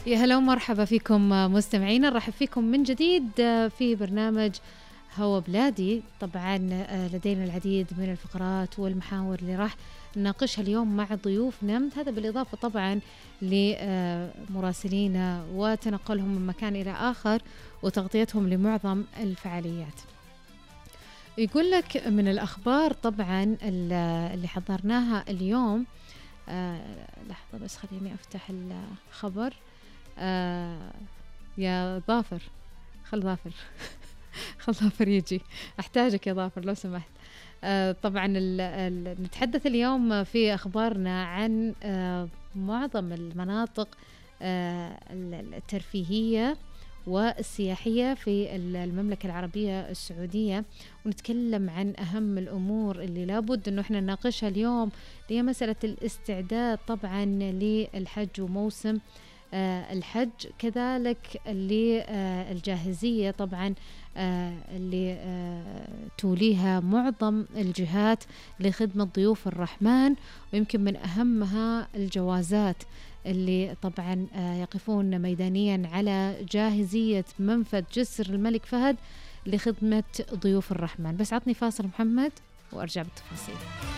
يا هلا ومرحبا فيكم مستمعينا، نرحب فيكم من جديد في برنامج هوا بلادي. طبعا لدينا العديد من الفقرات والمحاور اللي راح نناقشها اليوم مع ضيوفنا، هذا بالإضافة طبعا لمراسلينا وتنقلهم من مكان إلى آخر وتغطيتهم لمعظم الفعاليات. يقول لك من الأخبار طبعا اللي حضرناها اليوم، لحظة بس خليني أفتح الخبر. يا ظافر، خل ظافر يجي، أحتاجك يا ظافر لو سمحت. طبعا نتحدث اليوم في أخبارنا عن معظم المناطق الترفيهية والسياحية في المملكة العربية السعودية، ونتكلم عن أهم الأمور اللي لابد أنه إحنا نناقشها اليوم، هي مسألة الاستعداد طبعا للحج وموسم الحج، كذلك للجاهزية طبعا اللي توليها معظم الجهات لخدمة ضيوف الرحمن، ويمكن من أهمها الجوازات اللي طبعا يقفون ميدانيا على جاهزية منفذ جسر الملك فهد لخدمة ضيوف الرحمن. بس عطني فاصل محمد وأرجع بالتفاصيل.